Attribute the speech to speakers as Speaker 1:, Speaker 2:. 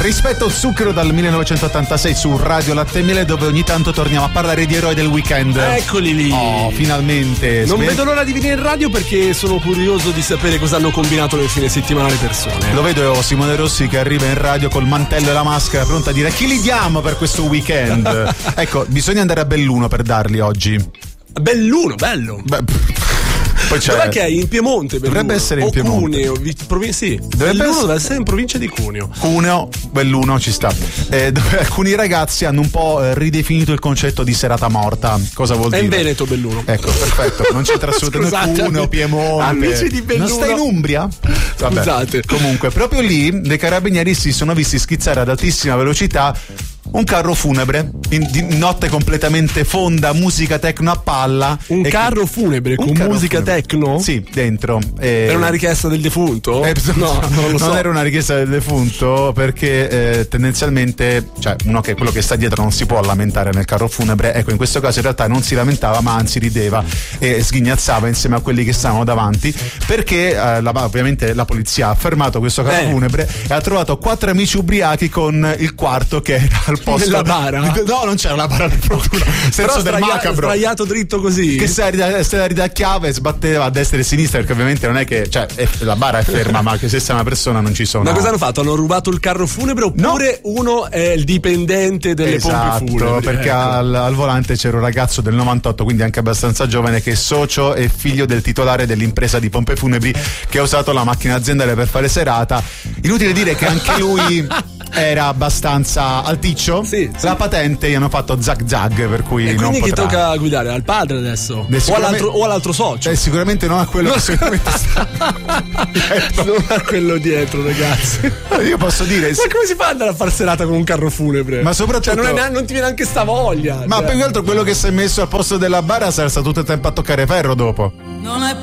Speaker 1: Rispetto zucchero dal 1986 su Radio Latte e Miele, dove ogni tanto torniamo a parlare di eroi del weekend.
Speaker 2: Eccoli lì.
Speaker 1: Oh, finalmente.
Speaker 2: Non vedo l'ora di venire in radio perché sono curioso di sapere cosa hanno combinato nel fine settimana le persone.
Speaker 1: Lo vedo Simone Rossi che arriva in radio col mantello e la maschera pronta a dire: chi li diamo per questo weekend? Ecco, bisogna andare a Belluno per darli oggi.
Speaker 2: Belluno, bello.
Speaker 1: Poi c'è...
Speaker 2: Dov'è che è? In Piemonte? Belluno.
Speaker 1: Dovrebbe essere in Piemonte.
Speaker 2: Cuneo, sì.
Speaker 1: Deve
Speaker 2: essere in provincia di Cuneo.
Speaker 1: Cuneo, Belluno ci sta. Dove alcuni ragazzi hanno un po' ridefinito il concetto di serata morta. Cosa vuol dire?
Speaker 2: È in Veneto, Belluno.
Speaker 1: Ecco, perfetto. Non c'entra assolutamente Cuneo, Piemonte.
Speaker 2: Amici di Belluno.
Speaker 1: Non stai in Umbria? Vabbè. Scusate. Comunque, proprio lì dei carabinieri si sono visti schizzare ad altissima velocità un carro funebre di notte completamente fonda, musica techno a palla.
Speaker 2: Un carro funebre con musica techno?
Speaker 1: Sì, dentro.
Speaker 2: Era una richiesta del defunto?
Speaker 1: No, non lo so. Non era una richiesta del defunto perché tendenzialmente, cioè, uno che quello che sta dietro non si può lamentare nel carro funebre. Ecco, in questo caso in realtà non si lamentava, ma anzi rideva e sghignazzava insieme a quelli che stavano davanti, perché ovviamente la polizia ha fermato questo carro funebre e ha trovato 4 amici ubriachi con il quarto che era al posto
Speaker 2: nella bara?
Speaker 1: No, non c'era la bara di fortuna. Senso del macabro.
Speaker 2: Sdraiato dritto così.
Speaker 1: Che se la ridacchiava e sbatteva a destra e a sinistra, perché ovviamente non è che, cioè, la bara è ferma, ma che se sei una persona non ci sono.
Speaker 2: Ma cosa hanno fatto? Hanno rubato il carro funebre oppure uno è il dipendente delle pompe funebri?
Speaker 1: Perché al volante c'era un ragazzo del 98, quindi anche abbastanza giovane, che è socio e figlio del titolare dell'impresa di pompe funebri che ha usato la macchina aziendale per fare serata. Inutile dire che anche lui era abbastanza alticcio.
Speaker 2: Sì.
Speaker 1: La patente gli hanno fatto zag zag, per cui
Speaker 2: e
Speaker 1: non
Speaker 2: quindi
Speaker 1: potrà.
Speaker 2: Chi tocca guidare? Al padre adesso? O all'altro socio?
Speaker 1: Sicuramente non a quello che sicuramente sta
Speaker 2: non a quello dietro, ragazzi.
Speaker 1: Io posso dire,
Speaker 2: ma come si fa ad andare a far serata con un carro funebre?
Speaker 1: Ma soprattutto,
Speaker 2: cioè, non ti viene anche sta voglia.
Speaker 1: Ma più che altro quello che si è messo al posto della bara sarà stato tutto il tempo a toccare ferro dopo.
Speaker 3: Non è